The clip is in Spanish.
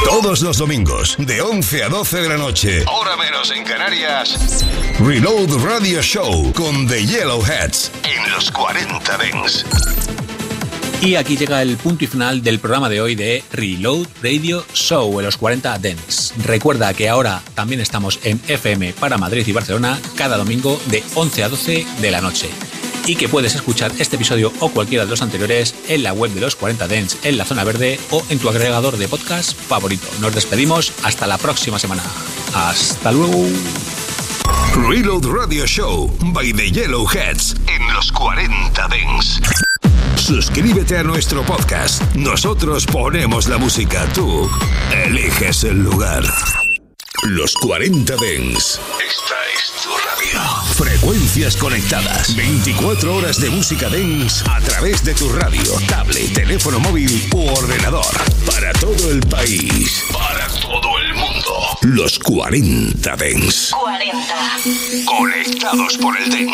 Todos los domingos, de 11 a 12 de la noche, hora menos en Canarias, Reload Radio Show con The Yellowheads en los 40 Dents. Y aquí llega el punto y final del programa de hoy de Reload Radio Show en los 40 Dents. Recuerda que ahora también estamos en FM para Madrid y Barcelona cada domingo de 11 a 12 de la noche. Y que puedes escuchar este episodio o cualquiera de los anteriores en la web de los 40 Dents, en la zona verde o en tu agregador de podcast favorito. Nos despedimos hasta la próxima semana. Hasta luego. Reload Radio Show by The Yellowheads en los 40 Dents. Suscríbete a nuestro podcast. Nosotros ponemos la música, tú eliges el lugar. Los 40 Dents. Esta es tu radio. Frecuencias conectadas. 24 horas de música dance a través de tu radio, tablet, teléfono móvil u ordenador. Para todo el país. Para todo el mundo. Los 40 Dents. 40. Conectados por el dance.